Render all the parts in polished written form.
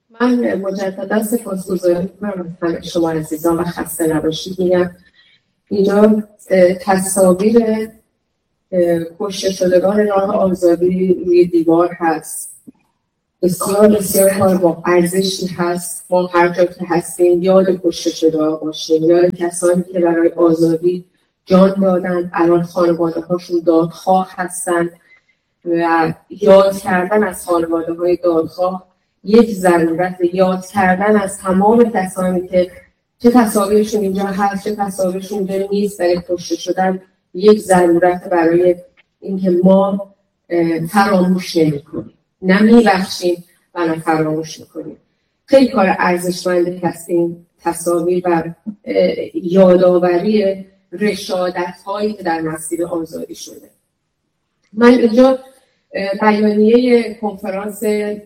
من مجددا سپاسگزاری می‌کنم از شما عزیزان و خسته نباشید میگم. اینجا تصاویر کشته شدگان راه آزادی روی دیوار هست. بسیار بسیار با ارزشی هست. ما هر جا که هستیم یاد کشته شدگان باشیم، یاد کسانی که برای آزادی جان دادن، الان خانواده هاشون دادخواه هستن و یاد کردن از خانواده های دادخواه یک ضرورت، یاد کردن از تمام کسانی که چه تصاویرشون اینجا هست چه تصاویرشون اینجا نیست برای کشته شدن یک ضرورت برای اینکه ما فراموش نمی‌کنیم، نه می‌بخشیم و نه فراموش می‌کنیم. خیلی کار ارزشمندی هستیم تصاویر و یادآوری رشادت‌هایی که در مسیر آزادی شده. من اینجا بیانیه کنفرانس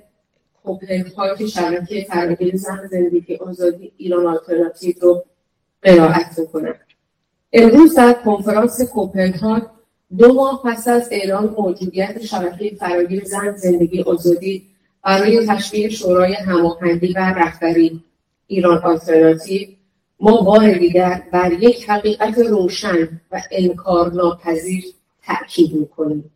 کوپنهاگ شبکه فراگیر زن زندگی آزادی ایران آلترناتیو رو قرائت می‌کنم. امروز در کنفرانس کوپنهاگ 2 ماه پس از اعلان موجودیت شبکه فراگیر زن زندگی آزادی برای تشکیل شورای هماهنگی و رهبری ایران آلترناتیو، ما بار دیگر بر یک حقیقت روشن و انکارناپذیر تأکید می‌کنیم.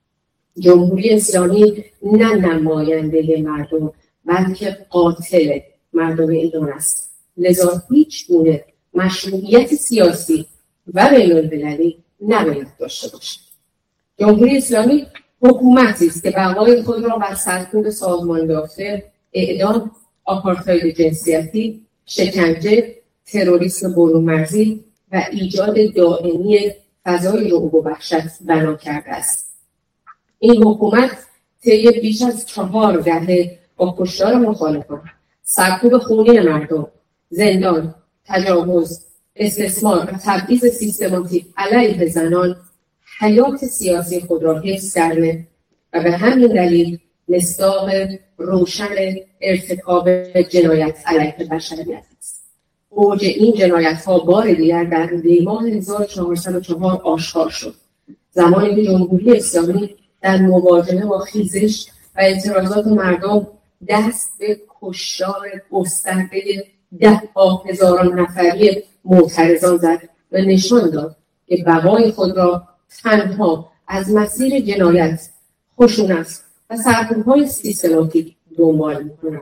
جمهوری اسلامی نه نماینده مردم بلکه قاتل مردم ایران است. لذا هیچ گونه مشروعیت سیاسی و بین‌المللی نباید داشته باشد. جمهوری اسلامی حکومتی است که بقای خود را بر سرکوب سازمان یافته، اعدام، آپارتاید جنسیتی، شکنجه، تروریسم برون‌مرزی و ایجاد دائمی فضای رعب و وحشت بنا کرده است. این حکومت طی بیش از 4 دهه با کشتار مخالفان، سرکوب خونین مردم، زندان، تجاوز، استثمار و تبعیض سیستماتیک علیه زنان حیات سیاسی خود را حفظ کرده و به همین دلیل مصداق روشن ارتکاب جنایت علیه بشریت است. اوج این جنایت‌ها بار دیگر در دی‌ماه 1404 آشکار شد، زمانی که جمهوری اسلامی در مواجهه با خیزش و اعتراضات مردم دست به کشتار گسترده 10,000 نفری معترضان زد و نشان داد که بقای خود را تنها از مسیر جنایت، خشونت و سرکوب‌های سیستماتیک دنبال می‌کنند.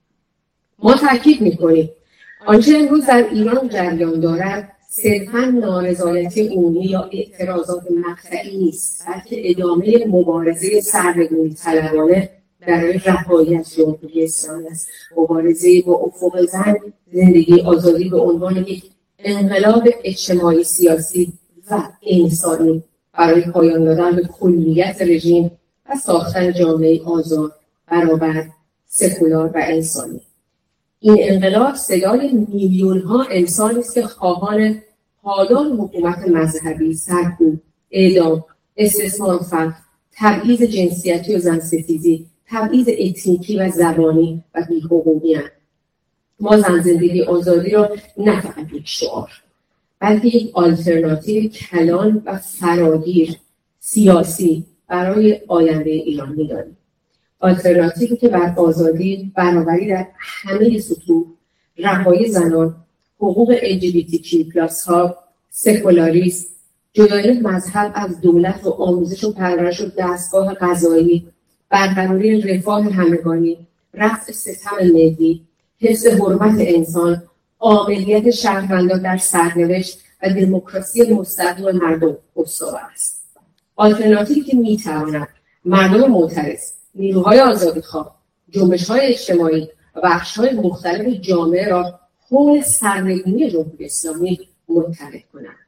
ما تاکید می‌کنیم آنچه امروز در ایران جریان دارد صرفاً نارضایتی عمومی یا اعتراضات مقطعی نیست، بلکه ادامه مبارزه سرنگونی طلبانه برای رهایی از جمهوری اسلامی است. مبارزه با افق زن زندگی آزادی به عنوان یک انقلاب اجتماعی سیاسی و انسانی برای پایان دادن به کلیت رژیم و ساختن جامعه آزاد، برابر، سکولار و انسانی. این انقلاب صدای میلیون‌ها انسانی است که خواهان پایان حکومت مذهبی، سرکوب، اعدام، استثمار فرد، تبعیض جنسیتی و زنستیزی، تبعیض اتنیکی و زبانی و بی‌حقوقی‌اند. ما زن زندگی آزادی را نه فقط یک شعار، بلکه یک آلترناتیو کلان و فراگیر سیاسی برای آینده ایران می‌دانیم. آلترناتیوی که بر آزادی، برابری در همه سطوح، رهایی زنان، حقوق LGBTQ+ ها، سکولاریسم، جدایی مذهب از دولت و آموزش و پرورش و دستگاه قضایی، برقراری رفاه همگانی، رفع ستم ملی، حفظ حرمت انسان، عاملیت شهروندان در سرنوشت و دموکراسی مستقیم مردم استوار است. آلترناتیوی که می‌تواند مردم معترض، نیروهای آزادیخواه، جنبش‌های اجتماعی و بخش‌های مختلف جامعه را حول سرنگونی جمهوری اسلامی متحد کنند.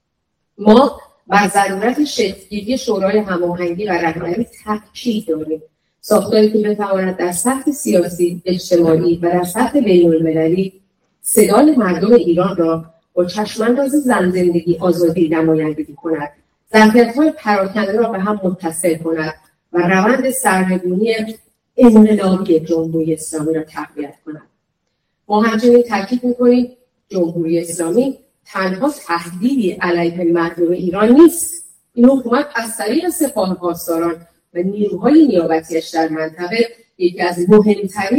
ما بر ضرورت شکل‌گیری شورای هماهنگی و رهبری تاکید داریم، ساختاری که بتواند در سطح سیاسی، اجتماعی و در سطح بین‌المللی صدای مردم ایران را با چشم‌انداز زن زندگی آزادی نمایندگی کند، ظرفیت‌های پراکنده را به هم متصل کند و روند سرنگونی انقلابی جمهوری اسلامی را تقویت کند. ما همچنین تاکید می‌کنیم جمهوری اسلامی تنها تهدیدی علیه مردم ایران نیست. این حکومت از طریق سپاه پاسداران و نیروهای نیابتی‌اش در منطقه یکی از مهمترین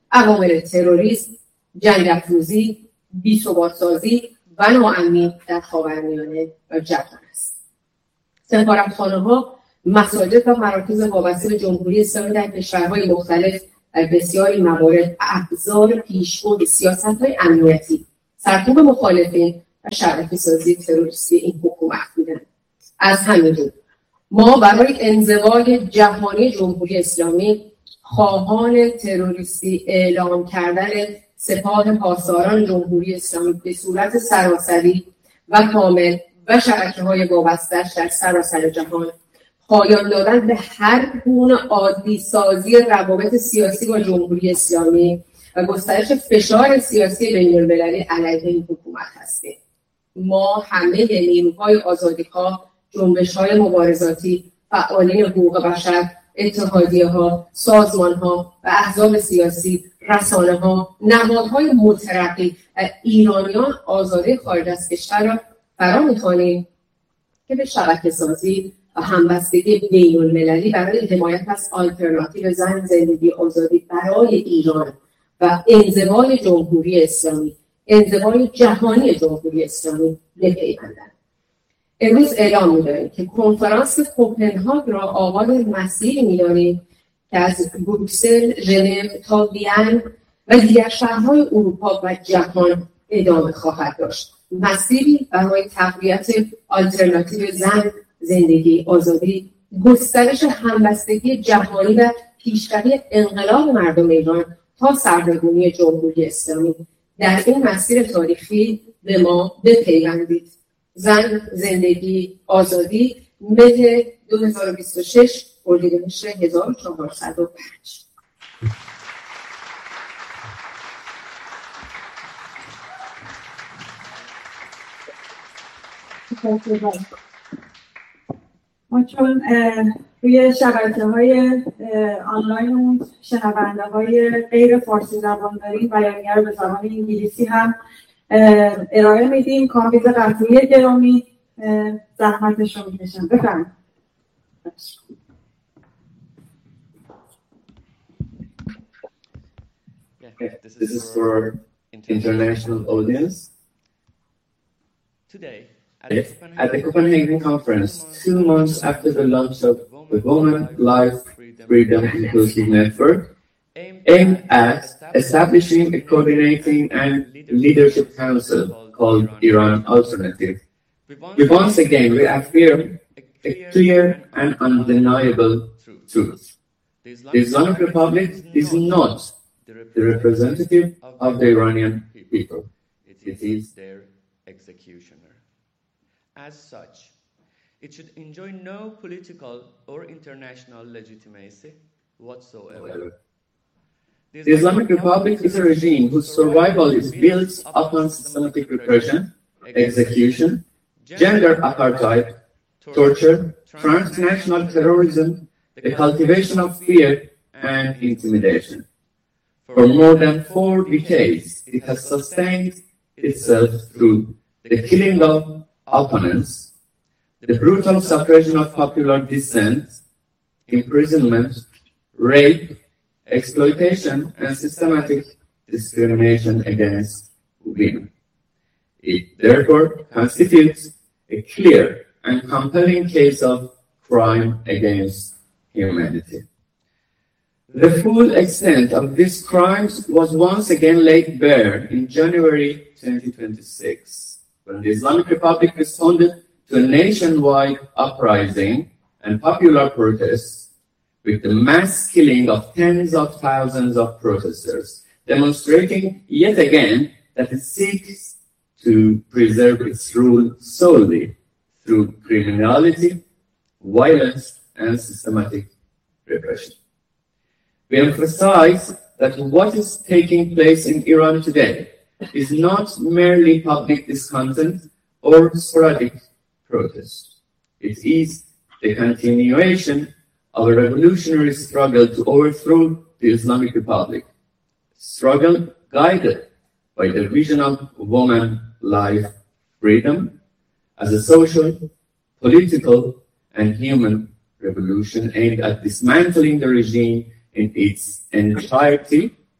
عوامل تروریسم، جنگ افروزی، بی‌ثبات‌سازی و ناامنی در خاورمیانه و جهان است. سفارتخانه‌ها، مساجد و مراکز وابسته به جمهوری اسلامی در کشورهای مختلف در بسیاری موارد ابزار پیشبرد سیاست‌های امنیتی، سرکوب مخالفین و شبکه‌سازی تروریستی این حکومت بودند. از همین رو ما برای انزوای جهانی جمهوری اسلامی خواهان تروریستی اعلام کردن سپاه پاسداران جمهوری اسلامی به صورت سراسری و کامل و شبکه‌های وابسته‌اش در سراسر جهان، پایان دادن به هر گونه عادی سازی روابط سیاسی با جمهوری اسلامی و گسترش فشار سیاسی بین‌المللی علیه این حکومت هستیم. ما همه نیروهای آزادی‌خواه، جنبش‌های مبارزاتی، فعالین حقوق بشر، اتحادیه‌ها، سازمان‌ها و احزاب سیاسی، رسانه‌ها، نهادهای مترقی و ایرانیان آزاده خارج از کشور را فرا می‌خوانیم که به شبکه‌سازی و همبستگی بین‌المللی برای حمایت از آلترناتیو زن، زندگی، آزادی برای ایران و انزوای جمهوری اسلامی، انزوای جهانی جمهوری اسلامی بپیوندند. امروز اعلام می‌داریم که کنفرانس کوپنهاگ را آغاز مسیری می‌دانیم که از بروکسل، ژنو تا وین و دیگر شهرهای اروپا و جهان ادامه خواهد داشت. مسیری برای تقویت آلترناتیو زن، زندگی، آزادی، گسترش همبستگی جهانی و پیشروی انقلاب مردم ایران تا سرنگونی جمهوری اسلامی. در این مسیر تاریخی به ما بپیوندید. زن، زندگی، آزادی، مه 2026 اردیبهشت 1405. ما چون روی شبکه‌های آنلاین شنونده‌های غیر فارسی زبان داریم، بیانیه رو به زبان انگلیسی هم ارائه میدیم. کامبیز قطعی گرامی زحمتش رو میکشن. بفرمایید. This is for international audience. Today, at the Copenhagen Conference, 2 months after the launch of the Women, Life, Freedom, Inclusive Network, aimed at establishing a coordinating and leadership council called Iran Alternative, we once again reaffirm a clear and undeniable truth. The Islamic Republic is not the representative of the Iranian people. It is their executioner. As such, it should enjoy no political or international legitimacy whatsoever. The Islamic Republic is a regime whose survival is built upon systematic repression, execution, gender apartheid, torture, transnational terrorism, the cultivation of fear, and intimidation. For more than 4 decades, it has sustained itself through the killing of opponents, the brutal suppression of popular dissent, imprisonment, rape, exploitation, and systematic discrimination against women. It therefore constitutes a clear and compelling case of crime against humanity. The full extent of these crimes was once again laid bare in January 2026, when the Islamic Republic responded to a nationwide uprising and popular protests with the mass killing of tens of thousands of protesters, demonstrating yet again that it seeks to preserve its rule solely through criminality, violence, and systematic repression. We emphasize that what is taking place in Iran today is not merely public discontent or sporadic protest. It is the continuation of a revolutionary struggle to overthrow the Islamic Republic, struggle guided by the vision of woman, life, freedom as a social, political, and human revolution aimed at dismantling the regime in its entirety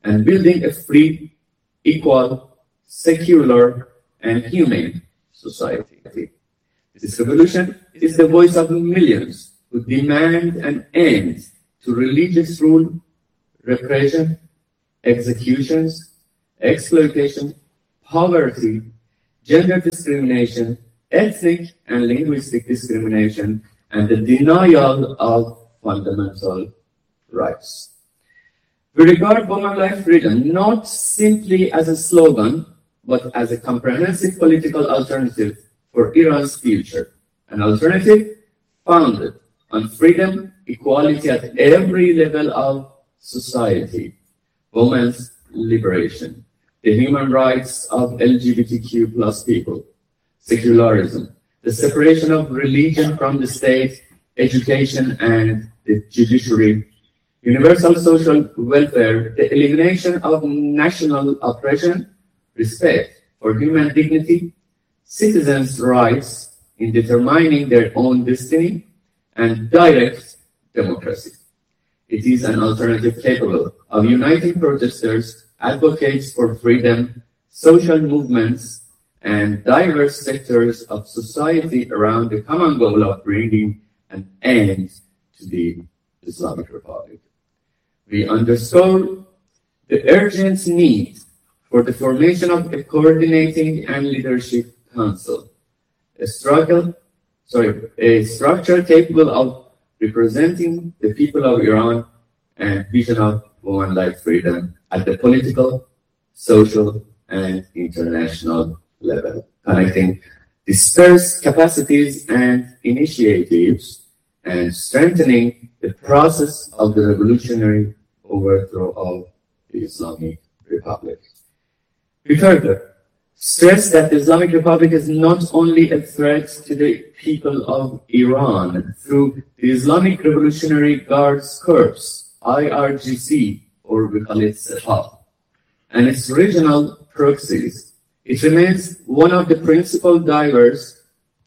and building a free, equal, secular, and humane society. This revolution is the voice of millions who demand an end to religious rule, repression, executions, exploitation, poverty, gender discrimination, ethnic and linguistic discrimination, and the denial of fundamental rights. We regard women's life freedom not simply as a slogan, but as a comprehensive political alternative for Iran's future, an alternative founded on freedom, equality at every level of society, women's liberation, the human rights of LGBTQ plus people, secularism, the separation of religion from the state, education and the judiciary, universal social welfare, the elimination of national oppression, respect for human dignity, citizens' rights in determining their own destiny, and direct democracy. It is an alternative capable of uniting protesters, advocates for freedom, social movements, and diverse sectors of society around the common goal of bringing an end to the Islamic Republic. We underscore the urgent need for the formation of a coordinating and leadership council, a structure capable of representing the people of Iran and vision of women-like freedom at the political, social, and international level, connecting dispersed capacities and initiatives and strengthening the process of the revolutionary overthrow of the Islamic Republic. We further stress that the Islamic Republic is not only a threat to the people of Iran through the Islamic Revolutionary Guards Corps, IRGC, or we call it Sepah, and its regional proxies. It remains one of the principal drivers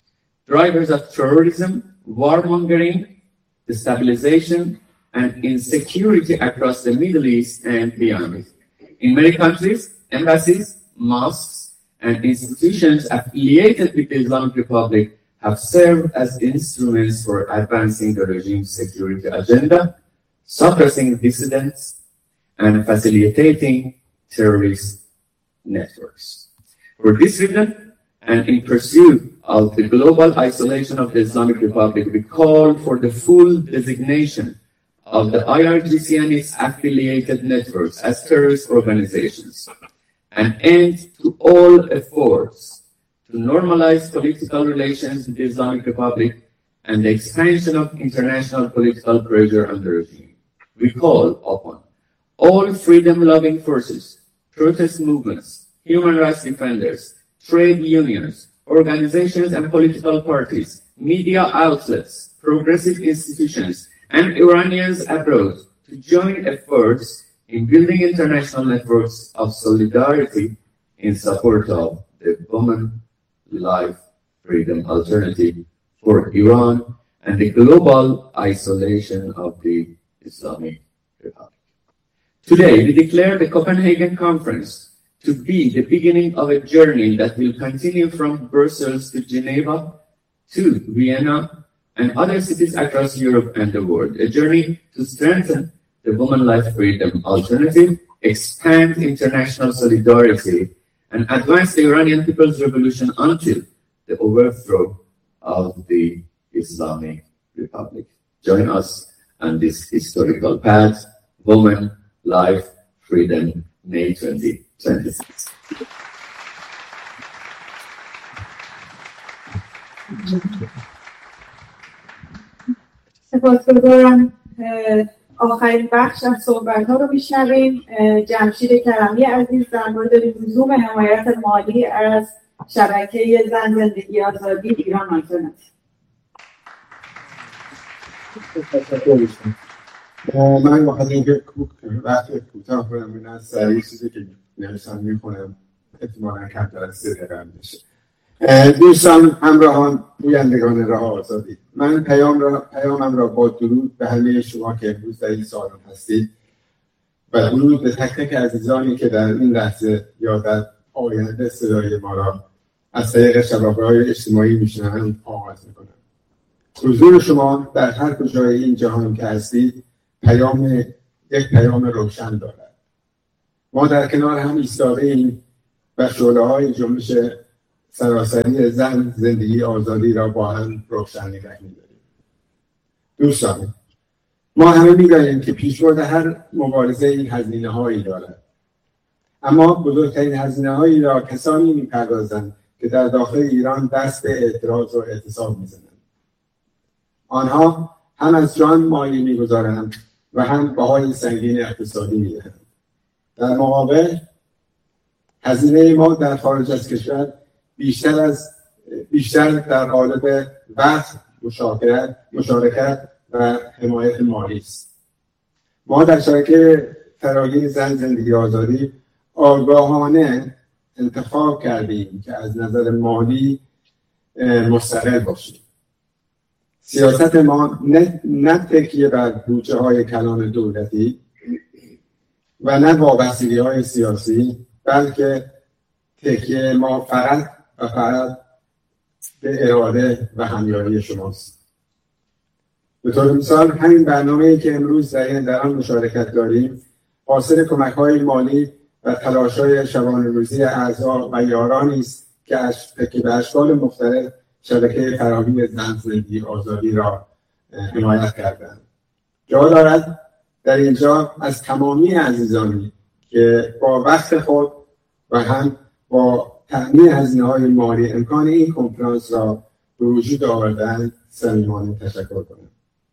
of terrorism, warmongering, destabilization, and insecurity across the Middle East and beyond. In many countries, embassies, mosques, and institutions affiliated with the Islamic Republic have served as instruments for advancing the regime's security agenda, suppressing dissidents, and facilitating terrorist networks. For this reason, and in pursuit of the global isolation of the Islamic Republic, we call for the full designation of the IRGC and its affiliated networks as terrorist organizations, an end to all efforts to normalize political relations with the Islamic Republic and the expansion of international political pressure on the regime. We call upon all freedom-loving forces, protest movements, human rights defenders, trade unions, organizations and political parties, media outlets, progressive institutions, and Iranians abroad to join efforts in building international networks of solidarity in support of the women life freedom alternative for Iran and the global isolation of the Islamic Republic. Today, we declare the Copenhagen Conference to be the beginning of a journey that will continue from Brussels to Geneva, to Vienna, and other cities across Europe and the world. A journey to strengthen the women life freedom alternative, expand international solidarity, and advance the Iranian people's revolution until the overthrow of the Islamic Republic. Join us on this historical path, Women, Life, Freedom, May 2026. سپاسگزارم. آخرین بخش از صحبت‌ها رو میشنویم. جمشید کرمی عزیز در مورد لزوم حمایت مالی از شبکه زن زندگی آزادی ایران آلترناتیو. من بخاطر اینکه وقت کوتاه کنم این از سریع چیزی که نوشتم میخونم احتمالاً کمتر از 3 دقیقه میشه. دوستان، همراهان، گویندگان راه آزادی، من پیامم را با درود به همه شما که امروز در این سالن هستید و درود به تک تک عزیزانی که در این لحظه یا در آینده صدای ما را از طریق شبکه‌های اجتماعی میشنوند آغاز میکنم. حضور شما در هر کجای این جهان که هستید یک پیام روشن دارد. ما در کنار هم ایستاده ایم و شعله‌های جنبش سراسری زن زندگی آزادی را با هم روشن نگه می‌داریم. دوستان، ما همه می‌دانیم که پیشبرد هر مبارزه این هزینه‌هایی دارد. اما بزرگترین هزینه‌هایی را کسانی می‌پردازند که در داخل ایران دست به اعتراض و اعتصاب می‌زنند. آنها هم از جان مالی می‌گذارند و هم بهای سنگین اقتصادی می‌دهند. در مقابل هزینه ما در خارج از کشور بیشتر در قالب وقت، مشارکت و حمایت مالی است. ما در شبکه فراگیر زن زندگی آزادی آگاهانه انتخاب کردیم که از نظر مالی مستقل باشیم. سیاست ما نه تکیه بر بودجه های کلان دولتی و نه وابستگی های سیاسی، بلکه تکیه ما فقط به اراده و همیاری شماست. به طور مثال همین برنامه‌ای که امروز در آن مشارکت داریم حاصل کمک‌های مالی و تلاش‌های شبانه روزی اعضا و یارانی است که به اشکال مختلف شبکه فراگیر زن زندگی آزادی را حمایت کردند. جا دارد در اینجا از تمامی عزیزانی که با وقت خود و هم با تأمین هزینه‌های مالی امکان این کنفرانس را به وجود آوردند صمیمانه تشکر کنم.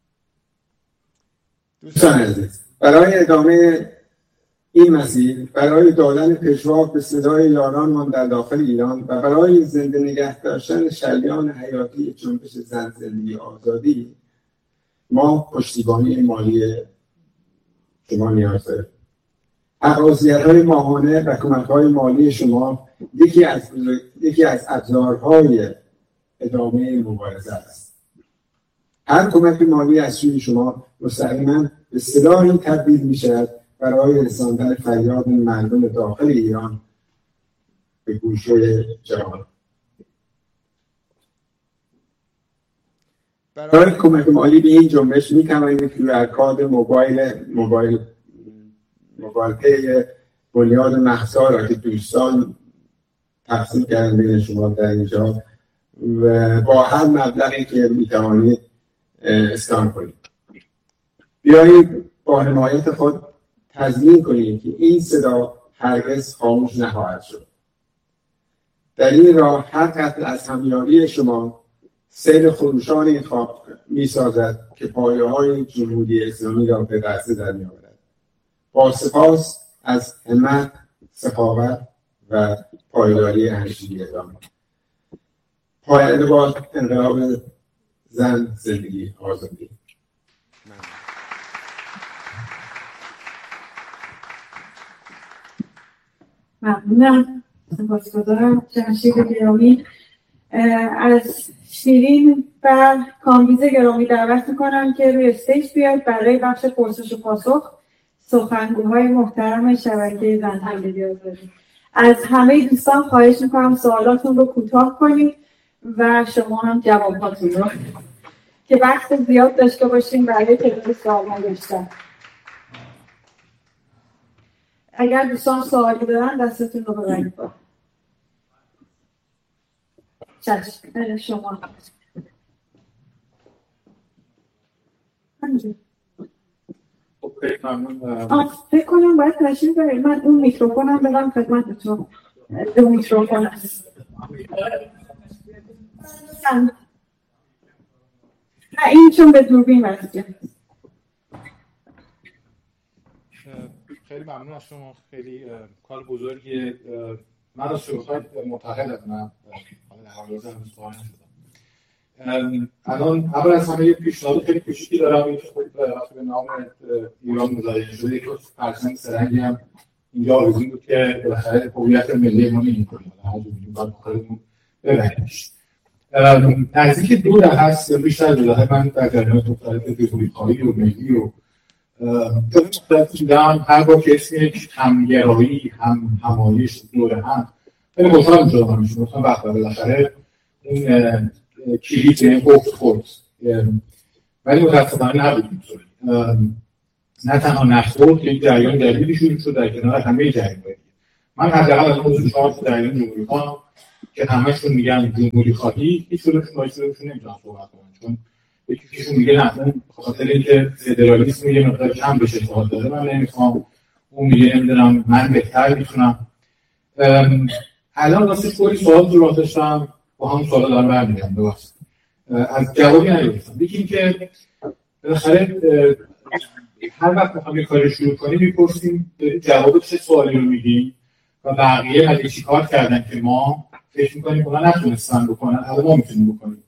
دوستان عزیز، برای ادامه این مسیر، برای دادن پشواک به صدای یارانمان در داخل ایران و برای زنده نگه داشتن شریان حیاتی جنبش زن زندگی آزادی، ما پشتیبانی مالی شما نیاز داریم. اقراضیت‌های ماهانه و کمک‌های مالی شما یکی از ابزارهای ادامه مبارزه است. هر کمک مالی از سوی شما مستقیما به صدایی تبدیل می‌شود برای رساندن فریاد مردم داخل ایران به گوشه جهان. برای کمک مالی به این جنبش می‌توانید QR کد موبایل پی بنیاد مخزار را که دوستان تقسیم کردن بین شما در اینجا و با هر مبلغی که می‌توانید اسکان کنید. بیایید با حمایت خود تضمین کنید که این صدا هرگز خاموش نخواهد شد. در این راه هر قطعه از همیاری شما سیل خروشانی می‌سازد که پایه‌های جمهوری اسلامی را به لرزه در می‌آورد. با سپاس از همت، سخاوت و پایداری همیشگی‌تان. پاینده باد انقلاب زن زندگی آزادی. ممنونم. سپاسگزارم جمشید گرامی. از شیرین و کامبیز گرامی دعوت میکنم که روی استیج بیاید برای بخش پرسش و پاسخ سخنگوهای محترم شبکه زن زندگی آزادی. از همه دوستان خواهش میکنم سوالاتون رو کوتاه کنید و شما هم جواباتون رو که وقت زیاد داشته باشیم برای تعداد سوال‌ها بیشتر. اگر دوستان سوالی دارن دستتون رو ببرید. چشم شما فکر کنم باید تشریف برید. من اون میکروفونم بدم خدمتتون. دو میکروفون هست. این چون به دوربین واسه. خیلی ممنون از شما. خیلی کار بزرگیه. من از شروع معتقدم من نهایت هم سوال نشدم. الان اول از همه یه پیشنهاد خیلی کوچیکی دارم. این که خود به نام ایران مزایده شده که پرچم سرنگی هم اینجا آرزو بود که بالاخره هویت ملی ما می‌کنیم. هر جوری باید خودمون ببریمش. نزدیک دور هست بیشتر جلوه من در جریان مختلف جمهوری‌خواهی و ملی و مختلف دیدم هر بار که اسم یک همگرایی همایش دوره هم خیلی خوشحال می‌شدم همیشه مثلا وقتا بالاخره این کلید به این گفت خورد ولی متاسفانه نبود اینطوری نه تنها نخورد که یک جریان جدیدی شروع شد در کنار همه جریان‌های من حداقل از موضوع شما تو جریان جمهوری‌خواه که همه‌شون میگن جمهوری خواهی هیچ کدومشون نمی‌تونن صحبت کنن چون یکیشون میگه نه اون خاطر اینکه فدرالیسم یه مقدار کم بشه اعتقاد داره من نمیخوام اون میگه نمیدونم من بهتر میتونم الان راستش کلی سوال رو داشتم با همون سوالا دارم برمیگردم ببخشید از جوابی نگرفتم یکی اینکه بالاخره هر وقت میخوام یه کاری شروع کنیم میپرسیم جواب چه سوالی رو میگیم و بقیه از چی کار کردن که ما فکر میکنیم که اونا نتونستن بکنن الان ما میتونیم بکنیم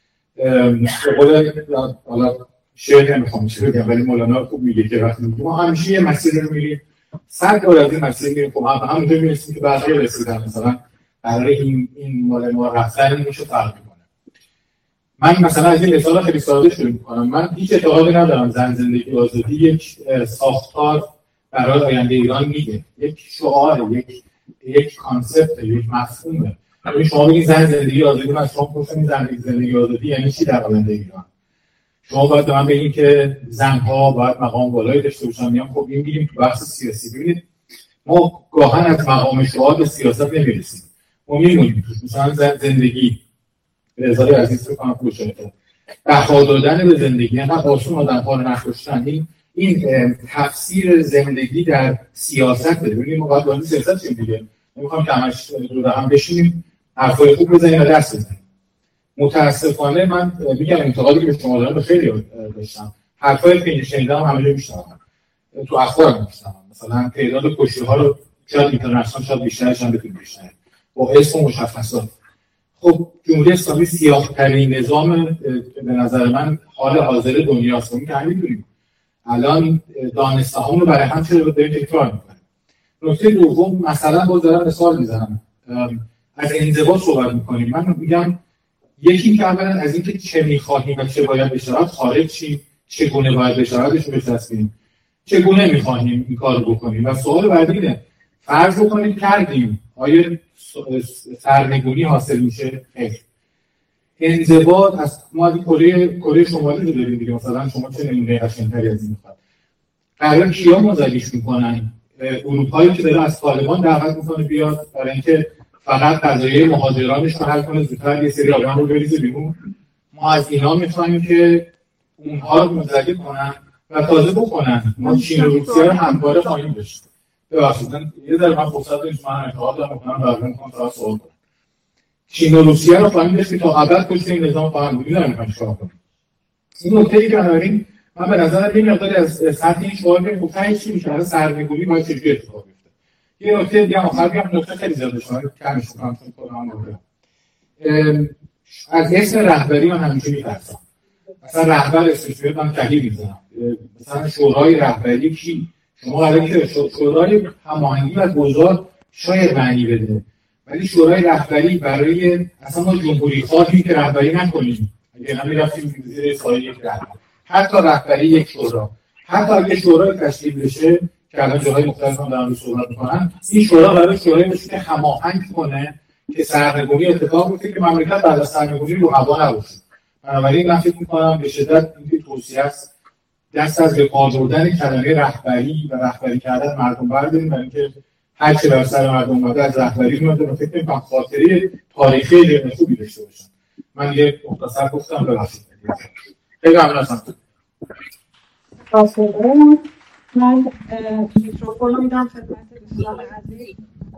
حالا شعر نمیخوام چه بگم ولی مولانا خوب میگه که وقتی ما همیشه یه مسیر رو میریم 100 بار از این مسیر میریم خب همونجا میرسیم که بقیه رسیدن مثلا برای این مال ما رفتن میشه فرق میکنه من مثلا از این مثال خیلی ساده شروع میکنم من هیچ اعتقادی ندارم زن زندگی آزادی یک ساختار برای آینده ایران میگه یک شعار یک کانسپت یک مفهومه یعنی شما بگید زن زندگی آزادی من شما پرسید زندگی آزادی یعنی چی در آینده ایران شما باید به من بگید که زنها باید مقام بالایی داشته باشن میگم خب این میگیم تو بحث سیاسی ببینید ما گاهن از مقام شعار به سیاست نمیرسیم ما میمونیم مثلا زندگی به ازای عزیز رو کنم پوشه بها دادن به زندگی نه آسون آدم‌ها رو نکشتن این تفسیر زندگی در سیاست ببینید ما باید وارد سیاست شیم دیگه نمیخوام که همش رو هم بشینیم حرفای خوب بزنیم و دست بزنیم متاسفانه من میگم انتقادی که به شما دارم خیلی داشتم حرفای که شنیدم همه جا میشنوم تو اخبار میشنوم مثلا تعداد کشته‌ها رو شاید اینترنشنال شاید بیشترش هم بتونه بیشتر با اسم و مشخصات خب جمهوری اسلامی سیاه‌ترین نظام به نظر من حال حاضر دنیاست که همین می‌دونیم الان دانسته‌هامون رو برای هم چرا داریم تکرار می‌کنیم نکته دوم مثلا باز دارم مثال می‌زنم از انضباط صحبت می‌کنیم من میگم یکی که اولا از اینکه چه می‌خواهیم و چه باید بشه خارج شیم چگونه باید بشارتش رو بچسبیم چگونه می‌خواهیم این کار رو بکنیم و سوال بعدی اینه فرض بکنیم کردیم آیا سرنگونی حاصل میشه خیر انضباط از ما از کره شمالی رو داریم دیگه مثلا شما چه نمونه قشنگ‌تری از این می‌خواد قرار کیا مزاحمش می‌کنن اروپایی که داره از طالبان دعوت می‌کنه بیاد برای اینکه فقط قضایای مهاجرانش رو حل کنه زودتر یه سری آدم رو بریزه بیرون ما از اینا می‌خوایم که اونها رو مزاحم کنن و تازه بکنن ما چین و روسیه رو همکار خواهیم داشت ببخشید یه ذره من فرصت داشتم من انتقاد دارم بعداً کنم سوال کنم چین و روسیه رو خواهیم داشت که تا ابد پشت این نظام خواهند بود نمی‌خوایم چیکار کنیم این نکته‌ای که داریم من به نظر یه مقداری از سطح این سوال خب تاش چی میشه سرنگونی باید چجوری اتفاق بیفته یه نکته دیگه آخر میگم نکته خیلی زیاد داشتم کمش کنم از اسم رهبری من همیشه می‌ترسم مثلا رهبر استثماری من تحلیل می‌زنم مثلا شورای رهبری کی شما قراره که شورای هماهنگی و گذار شاید معنی بده ولی شورای رهبری برای اصلا ما جمهوری خواهی که رهبری نکنیم اگه هم می‌رفتیم زیر سایه یک رهبر حتی رهبری یک شورا حتی اگه شورای تشکیل بشه که الان جاهای مختلف هم دارن صحبت می‌کنن این شورا برای شورای بشه که هماهنگ کنه که سرنگونی اتفاق بیفته که مملکت بعد از سرنگونی رو هوا نباشه بنابراین من فکر می‌کنم به شدت این توصیه است دست از به کار بردن کلمه رهبری و رهبری کردن مردم برداریم برای اینکه هر چه بر سر مردم اومده از رهبری اومده و فکر می‌کنم خاطره تاریخی خیلی خوبی داشته باشن من یه مختصر گفتم ببخشید خیلی ممنون هستم من میکروفون رو میدم خدمت دوستان عزیز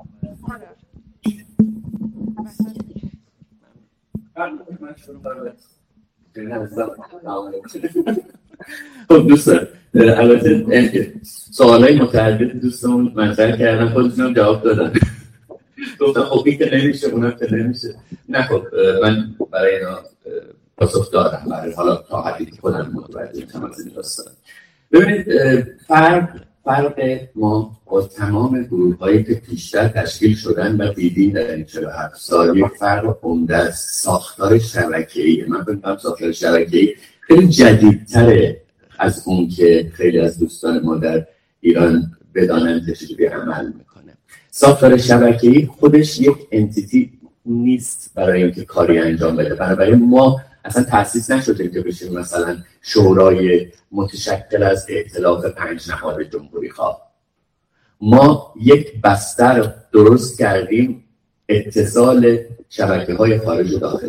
خب دوستان البته سوالای متعدد دوستان مطرح کردن خودشون جواب دادن گفتم خب این که نمیشه اونم که نمیشه نه خب من برای اینا پاسخ دارم برای حالا تا حدی که خودم متوجه تماسی داستان ببینید فرق ما با تمام گروه‌هایی که پیشتر تشکیل شدن و دیدیم در این 47 سال یک فرق عمده است ساختار شبکه‌ای من فکر کنم ساختار شبکه‌ای خیلی جدیدتره از اون که خیلی از دوستان ما در ایران بدانند چجوری عمل میکنه. ساختار شبکه‌ای خودش یک انتیتی نیست برای اینکه کاری انجام بده. بنابراین ما اصلا تأسیس نشده که بشیم مثلا شورای متشکل از ائتلاف 5 نهاد جمهوری خواه. ما یک بستر درست کردیم اتصال شبکه‌های خارج و داخل